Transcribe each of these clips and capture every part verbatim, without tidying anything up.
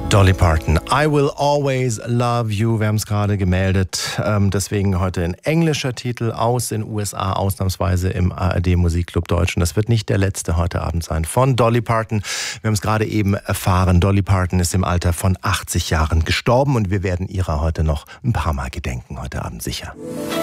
Dolly Parton, I Will Always Love You, wir haben es gerade gemeldet, ähm, deswegen heute ein englischer Titel aus den U S A, ausnahmsweise im A R D Musikclub Deutsch. Und das wird nicht der letzte heute Abend sein von Dolly Parton. Wir haben es gerade eben erfahren, Dolly Parton ist im Alter von achtzig Jahren gestorben und wir werden ihrer heute noch ein paar Mal gedenken, heute Abend sicher.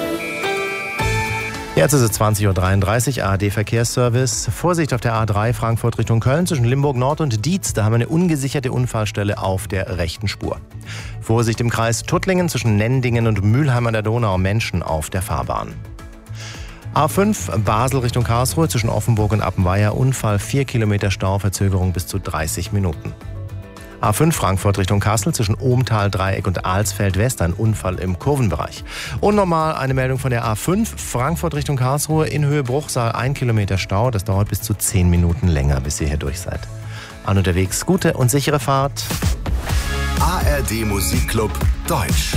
Jetzt ist es zwanzig Uhr dreiunddreißig, A R D-Verkehrsservice. Vorsicht auf der A drei Frankfurt Richtung Köln zwischen Limburg Nord und Dietz. Da haben wir eine ungesicherte Unfallstelle auf der rechten Spur. Vorsicht im Kreis Tuttlingen zwischen Nendingen und Mülheim an der Donau. Menschen auf der Fahrbahn. A fünf Basel Richtung Karlsruhe zwischen Offenburg und Appenweier. Unfall, vier Kilometer Stau, Verzögerung bis zu dreißig Minuten. A fünf Frankfurt Richtung Kassel zwischen Ohmtal, Dreieck und Alsfeld West, ein Unfall im Kurvenbereich. Und nochmal eine Meldung von der A fünf Frankfurt Richtung Karlsruhe in Höhe Bruchsal, ein Kilometer Stau. Das dauert bis zu zehn Minuten länger, bis ihr hier durch seid. An unterwegs, gute und sichere Fahrt. A R D Musikclub Deutsch.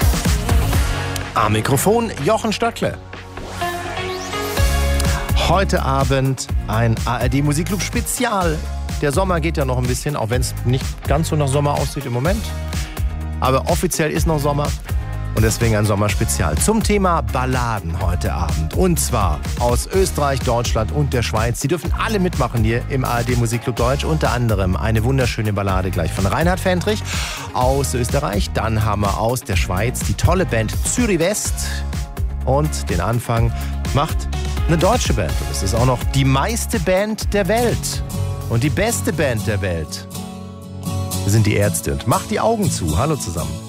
Am Mikrofon Jochen Stöckle. Heute Abend ein A R D Musikclub Spezial. Der Sommer geht ja noch ein bisschen, auch wenn es nicht ganz so nach Sommer aussieht im Moment. Aber offiziell ist noch Sommer und deswegen ein Sommerspezial zum Thema Balladen heute Abend. Und zwar aus Österreich, Deutschland und der Schweiz. Sie dürfen alle mitmachen hier im A R D Musikclub Deutsch. Unter anderem eine wunderschöne Ballade gleich von Reinhard Fendrich aus Österreich. Dann haben wir aus der Schweiz die tolle Band Zürich West. Und den Anfang macht eine deutsche Band. Und es ist auch noch die meiste Band der Welt. Und die beste Band der Welt. Wir sind die Ärzte und macht die Augen zu. Hallo zusammen.